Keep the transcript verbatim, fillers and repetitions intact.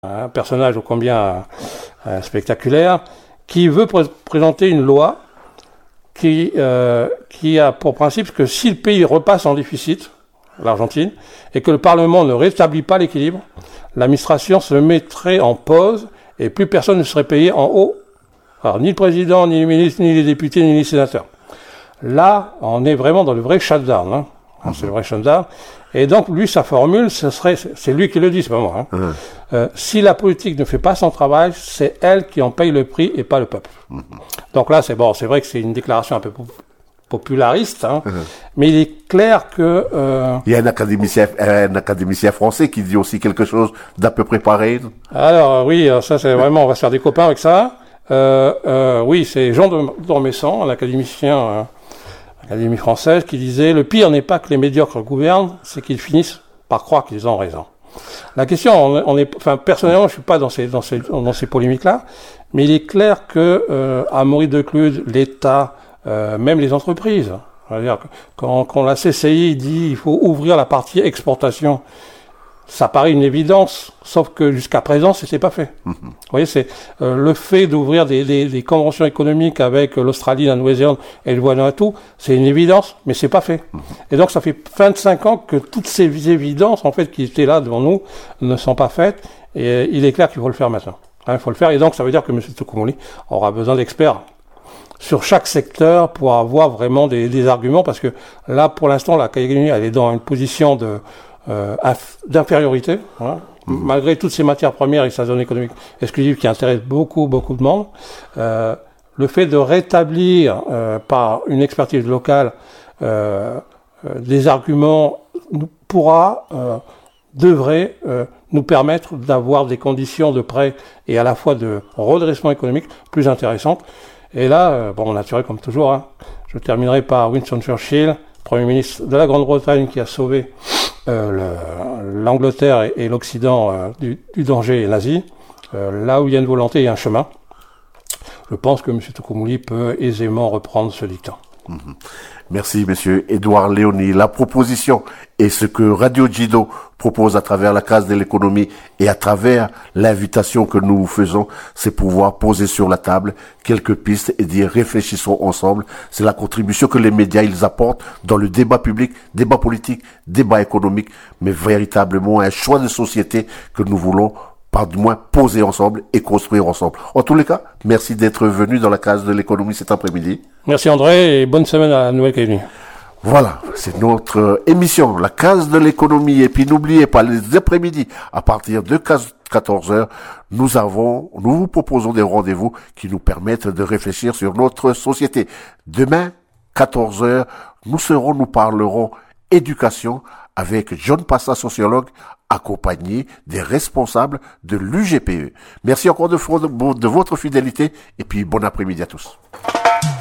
un personnage ô combien euh, spectaculaire, qui veut pr- présenter une loi qui, euh, qui a pour principe que si le pays repasse en déficit, l'Argentine, et que le Parlement ne rétablit pas l'équilibre, l'administration se mettrait en pause et plus personne ne serait payé en haut. Alors, ni le président, ni les ministres, ni les députés, ni les sénateurs. Là, on est vraiment dans le vrai shutdown. Hein. Mmh. C'est le vrai shutdown. Et donc, lui, sa formule, ce serait, c'est lui qui le dit, c'est pas moi. Hein. Mmh. Euh, si la politique ne fait pas son travail, c'est elle qui en paye le prix et pas le peuple. Mmh. Donc là, c'est bon, c'est vrai que c'est une déclaration un peu populariste, hein, mmh. mais il est clair que... Euh... Il y a un académicien, un académicien français qui dit aussi quelque chose d'à peu près pareil. Alors oui, ça c'est vraiment, on va se faire des copains avec ça. Euh, euh, oui, c'est Jean d'Ormesson, un académicien, euh, académie française, qui disait « Le pire n'est pas que les médiocres gouvernent, c'est qu'ils finissent par croire qu'ils ont raison ». La question, on, on est, enfin personnellement, je suis pas dans ces dans ces dans ces polémiques-là, mais il est clair que euh, à Maurice Decluse, l'État, euh, même les entreprises, c'est-à-dire que quand, quand la C C I dit il faut ouvrir la partie exportation, ça paraît une évidence, sauf que jusqu'à présent, c'était pas fait. Mmh. Vous voyez, c'est euh, le fait d'ouvrir des, des, des conventions économiques avec l'Australie, la Nouvelle-Zélande et le Vanuatu, c'est une évidence, mais c'est pas fait. Mmh. Et donc, ça fait vingt-cinq ans que toutes ces évidences, en fait, qui étaient là devant nous, ne sont pas faites. Et euh, il est clair qu'il faut le faire maintenant. Hein, il faut le faire. Et donc, ça veut dire que M. Tookomouli aura besoin d'experts sur chaque secteur pour avoir vraiment des, des arguments, parce que là, pour l'instant, la Calédonie, elle est dans une position de Euh, d'infériorité, hein, mmh. malgré toutes ces matières premières et sa zone économique exclusive qui intéresse beaucoup, beaucoup de monde. Euh, le fait de rétablir euh, par une expertise locale euh, euh, des arguments nous pourra, euh, devrait euh, nous permettre d'avoir des conditions de prêt et à la fois de redressement économique plus intéressantes. Et là, euh, bon, naturel comme toujours, hein, je terminerai par Winston Churchill, Premier ministre de la Grande-Bretagne, qui a sauvé Euh, le, l'Angleterre et, et l'Occident euh, du, du danger nazi. Euh, là où il y a une volonté, il y a un chemin. Je pense que M. Tookomouli peut aisément reprendre ce dictat. Mmh. Merci, Monsieur Édouard Léoni. La proposition et ce que Radio Jido propose à travers la case de l'économie et à travers l'invitation que nous faisons, c'est pouvoir poser sur la table quelques pistes et dire réfléchissons ensemble. C'est la contribution que les médias ils apportent dans le débat public, débat politique, débat économique, mais véritablement un choix de société que nous voulons par du moins poser ensemble et construire ensemble. En tous les cas, merci d'être venu dans la case de l'économie cet après-midi. Merci André et bonne semaine à la Nouvelle-Calédonie. Voilà, c'est notre émission, la case de l'économie. Et puis n'oubliez pas, les après-midi, à partir de quatorze heures, nous avons, nous vous proposons des rendez-vous qui nous permettent de réfléchir sur notre société. Demain, quatorze heures, nous serons, nous parlerons éducation avec John Passa, sociologue, accompagné des responsables de l'U G P E. Merci encore de, de votre fidélité et puis bon après-midi à tous.